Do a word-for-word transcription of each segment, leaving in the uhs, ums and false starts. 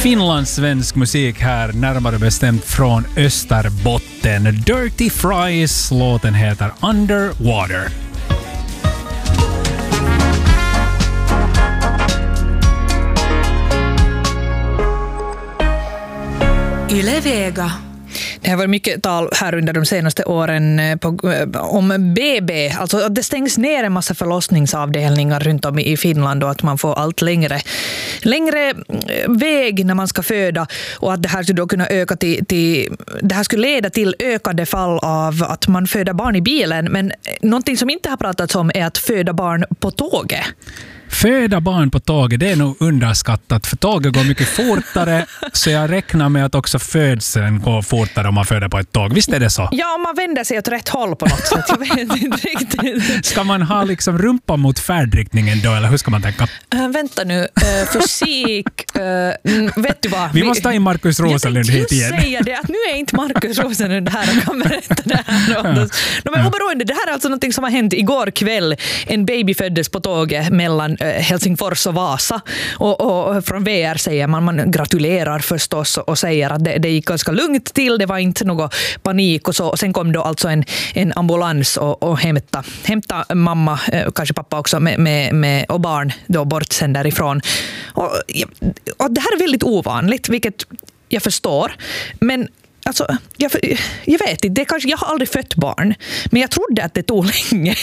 finlandssvensk musik här, närmare bestämt från Österbotten. Dirty Fries, låten heter Underwater. Yle Vega. Det har varit mycket tal här under de senaste åren på, om B B. Alltså att det stängs ner en massa förlossningsavdelningar runt om i Finland och att man får allt längre, längre väg när man ska föda. Och att det här skulle då kunna öka till, till, det här skulle leda till ökade fall av att man föder barn i bilen. Men någonting som inte har pratats om är att föda barn på tåget. Föda barn på tåget, det är nog underskattat, för tåget går mycket fortare, så jag räknar med att också födseln går fortare om man föder på ett tåg. Visst är det så? Ja, om man vänder sig åt rätt håll på något sätt. Jag vet inte riktigt. Ska man ha liksom rumpa mot färdriktningen då, eller hur ska man tänka? Äh, vänta nu, uh, fysik, uh, vet du vad? Vi måste ta in Markus Rosenlund hit igen. Jag tänkte säga det, att nu är inte Markus Rosenlund här och kan berätta det här. Ja. No, men oberoende, det här är alltså något som har hänt igår kväll. En baby föddes på tåget mellan Helsingfors och Vasa, och, och från V R säger man, man gratulerar förstås och säger att det, det gick ganska lugnt till, det var inte någon panik och så. Och sen kom då alltså en, en ambulans och, och hämta, hämta mamma, kanske pappa också med, med, med, och barn då bort sen därifrån. Och, och det här är väldigt ovanligt, vilket jag förstår, men alltså, jag, jag vet inte, det kanske, jag har aldrig fött barn, men jag trodde att det tog länge.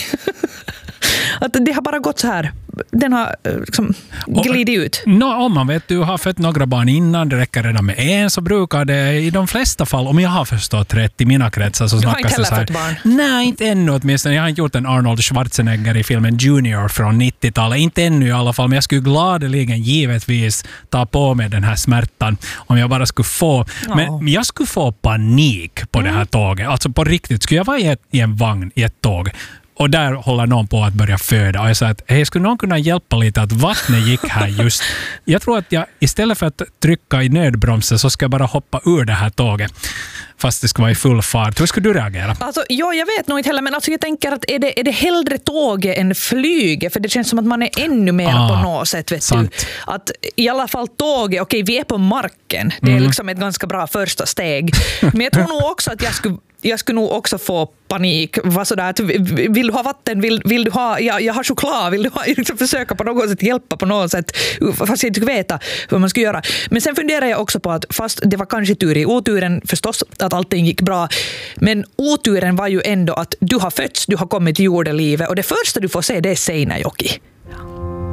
Att det har bara gått så här. Den har liksom glidit ut. No, om man vet, du har fött några barn innan, det räcker redan med en, så brukar det i de flesta fall, om jag har förstått rätt i mina kretsar, så snackas det så här. Barn. Nej, inte ännu åtminstone. Jag har inte gjort en Arnold Schwarzenegger i filmen Junior från nittiotalet. Inte ännu i alla fall, men jag skulle gladeligen givetvis ta på mig den här smärtan om jag bara skulle få. Ja. Men jag skulle få panik på mm. det här tåget. Alltså på riktigt, skulle jag vara i, ett, i en vagn i ett tåg, och där håller någon på att börja föda. Och jag sa att hej, skulle någon kunna hjälpa lite att vattnet gick här just. Jag tror att jag istället för att trycka i nödbromsen så ska jag bara hoppa ur det här tåget. Fast det ska vara i full fart. Hur skulle du reagera? Alltså, ja, jag vet nog inte heller, men alltså, jag tänker att är det, är det hellre tåget än flyget? För det känns som att man är ännu mer ah, på något sätt. Vet du? Att i alla fall tåget, okej, vi är på marken. Det är mm. liksom ett ganska bra första steg. Men jag tror nog också att jag skulle Jag skulle nog också få panik. Var sådär att, vill du ha vatten? Vill, vill du ha, jag, jag har choklad. Vill du ha, liksom försöka på något sätt hjälpa på något sätt? Fast jag inte veta vad man ska göra. Men sen funderar jag också på att fast det var kanske tur i oturen förstås att allting gick bra. Men oturen var ju ändå att du har fötts, du har kommit till jordelivet. Och det första du får se, det är Seinäjoki.